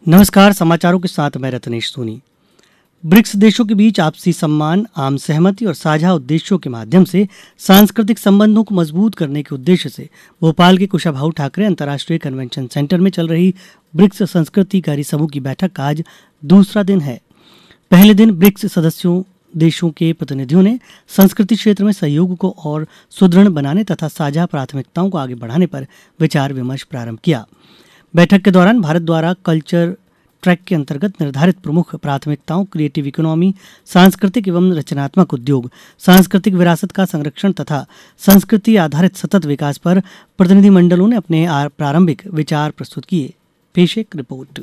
नमस्कार। समाचारों के साथ मैं रत्नेश सोनी। ब्रिक्स देशों के बीच आपसी सम्मान, आम सहमति और साझा उद्देश्यों के माध्यम से सांस्कृतिक संबंधों को मजबूत करने के उद्देश्य से भोपाल के कुशाभाऊ ठाकरे अंतर्राष्ट्रीय कन्वेंशन सेंटर में चल रही ब्रिक्स संस्कृति कार्य समूह की बैठक का आज दूसरा दिन है। पहले दिन ब्रिक्स सदस्यों देशों के प्रतिनिधियों ने संस्कृति क्षेत्र में सहयोग को और सुदृढ़ बनाने तथा साझा प्राथमिकताओं को आगे बढ़ाने पर विचार विमर्श प्रारंभ किया। बैठक के दौरान भारत द्वारा कल्चर ट्रैक के अंतर्गत निर्धारित प्रमुख प्राथमिकताओं, क्रिएटिव इकोनॉमी, सांस्कृतिक एवं रचनात्मक उद्योग, सांस्कृतिक विरासत का संरक्षण तथा संस्कृति आधारित सतत विकास पर प्रतिनिधिमंडलों ने अपने प्रारंभिक विचार प्रस्तुत किए। पेश एक रिपोर्ट।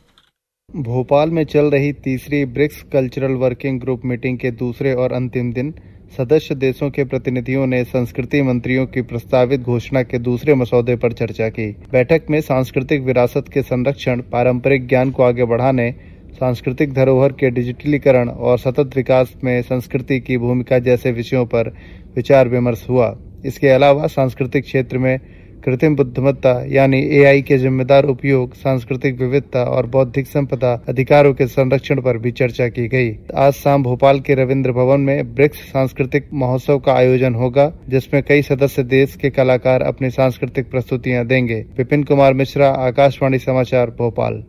भोपाल में चल रही तीसरी BRICS cultural working group meeting के दूसरे और अंतिम दिन सदस्य देशों के प्रतिनिधियों ने संस्कृति मंत्रियों की प्रस्तावित घोषणा के दूसरे मसौदे पर चर्चा की। बैठक में सांस्कृतिक विरासत के संरक्षण, पारंपरिक ज्ञान को आगे बढ़ाने, सांस्कृतिक धरोहर के डिजिटलीकरण और सतत विकास में संस्कृति की भूमिका जैसे विषयों पर विचार विमर्श हुआ। इसके अलावा सांस्कृतिक क्षेत्र में कृत्रिम बुद्धिमत्ता यानी AI के जिम्मेदार उपयोग, सांस्कृतिक विविधता और बौद्धिक संपदा अधिकारों के संरक्षण पर भी चर्चा की गई। आज शाम भोपाल के रविंद्र भवन में ब्रिक्स सांस्कृतिक महोत्सव का आयोजन होगा, जिसमें कई सदस्य देश के कलाकार अपनी सांस्कृतिक प्रस्तुतियां देंगे। विपिन कुमार मिश्रा, आकाशवाणी समाचार, भोपाल।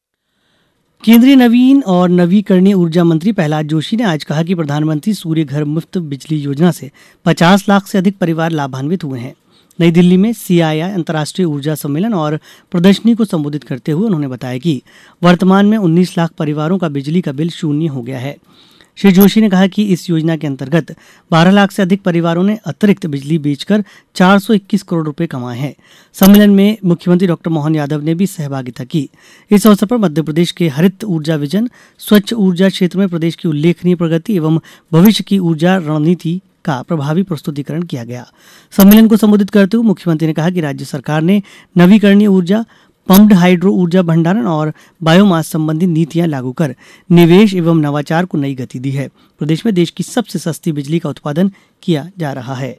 केंद्रीय नवीन और नवीकरणीय ऊर्जा मंत्री प्रहलाद जोशी ने आज कहा कि प्रधानमंत्री सूर्य घर मुफ्त बिजली योजना से 50 लाख से अधिक परिवार लाभान्वित हुए हैं। नई दिल्ली में CII अंतर्राष्ट्रीय ऊर्जा सम्मेलन और प्रदर्शनी को संबोधित करते हुए उन्होंने बताया कि वर्तमान में 19 लाख परिवारों का बिजली का बिल शून्य हो गया है। श्री जोशी ने कहा कि इस योजना के अंतर्गत 12 लाख से अधिक परिवारों ने अतिरिक्त बिजली बेचकर 421 करोड़ रुपए कमाए हैं। सम्मेलन में मुख्यमंत्री डॉ मोहन यादव ने भी सहभागिता की। इस अवसर पर मध्य प्रदेश के हरित ऊर्जा विजन, स्वच्छ ऊर्जा क्षेत्र में प्रदेश की उल्लेखनीय प्रगति एवं भविष्य की ऊर्जा रणनीति का प्रभावी प्रस्तुतिकरण किया गया। सम्मेलन को संबोधित करते हुए मुख्यमंत्री ने कहा कि राज्य सरकार ने नवीकरणीय ऊर्जा, पम्प्ड हाइड्रो ऊर्जा भंडारण और बायोमास संबंधी नीतियां लागू कर निवेश एवं नवाचार को नई गति दी है। प्रदेश में देश की सबसे सस्ती बिजली का उत्पादन किया जा रहा है।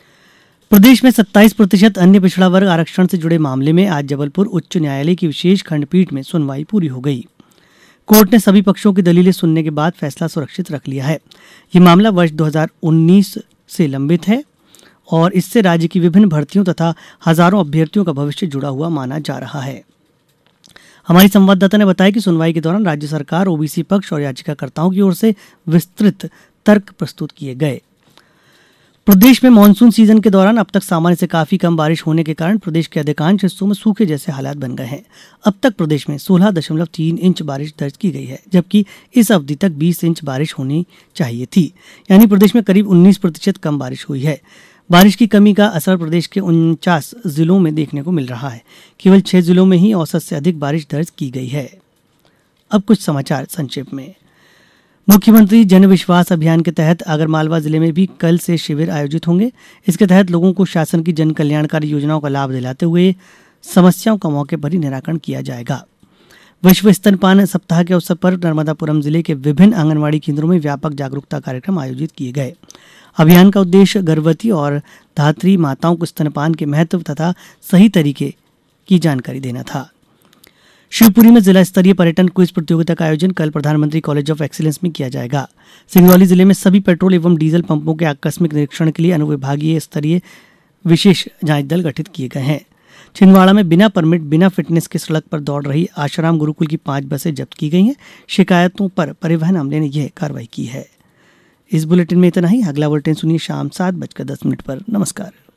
प्रदेश में 27% अन्य पिछड़ा वर्ग आरक्षण से जुड़े मामले में आज जबलपुर उच्च न्यायालय की विशेष खंडपीठ में सुनवाई पूरी हो गई। कोर्ट ने सभी पक्षों की दलीलें सुनने के बाद फैसला सुरक्षित रख लिया है। ये मामला वर्ष 2019 से लंबित है और इससे राज्य की विभिन्न भर्तियों तथा हजारों अभ्यर्थियों का भविष्य जुड़ा हुआ माना जा रहा है। हमारी संवाददाता ने बताया कि सुनवाई के दौरान राज्य सरकार, OBC पक्ष और याचिकाकर्ताओं की ओर से विस्तृत तर्क प्रस्तुत किए गए। प्रदेश में मानसून सीजन के दौरान अब तक सामान्य से काफी कम बारिश होने के कारण प्रदेश के अधिकांश हिस्सों में सूखे जैसे हालात बन गए हैं। अब तक प्रदेश में 16.3 इंच बारिश दर्ज की गई है, जबकि इस अवधि तक 20 इंच बारिश होनी चाहिए थी। यानी प्रदेश में करीब 19% कम बारिश हुई है। बारिश की कमी का असर प्रदेश के 49 जिलों में देखने को मिल रहा है। केवल 6 जिलों में ही औसत से अधिक बारिश दर्ज की गई है। अब कुछ समाचार संक्षेप में। मुख्यमंत्री जन विश्वास अभियान के तहत आगरमालवा जिले में भी कल से शिविर आयोजित होंगे। इसके तहत लोगों को शासन की जन कल्याणकारी योजनाओं का लाभ दिलाते हुए समस्याओं का मौके पर ही निराकरण किया जाएगा। विश्व स्तनपान सप्ताह के अवसर पर नर्मदापुरम जिले के विभिन्न आंगनबाड़ी केंद्रों में व्यापक जागरूकता कार्यक्रम आयोजित किए गए। अभियान का उद्देश्य गर्भवती और धात्री माताओं को स्तनपान के महत्व तथा सही तरीके की जानकारी देना था। शिवपुरी में जिला स्तरीय पर्यटन क्विज प्रतियोगिता का आयोजन कल प्रधानमंत्री कॉलेज ऑफ एक्सीलेंस में किया जाएगा। सिंगरौली जिले में सभी पेट्रोल एवं डीजल पंपों के आकस्मिक निरीक्षण के लिए अनुविभागीय स्तरीय विशेष जांच दल गठित किए गए हैं। छिंदवाड़ा में बिना परमिट, बिना फिटनेस के सड़क पर दौड़ रही आशाराम गुरुकुल की 5 बसें जब्त की गई हैं। शिकायतों पर परिवहन अमले ने यह कार्रवाई की है। इस बुलेटिन में इतना ही। अगला बुलेटिन सुनिए शाम 7:10 पर। नमस्कार।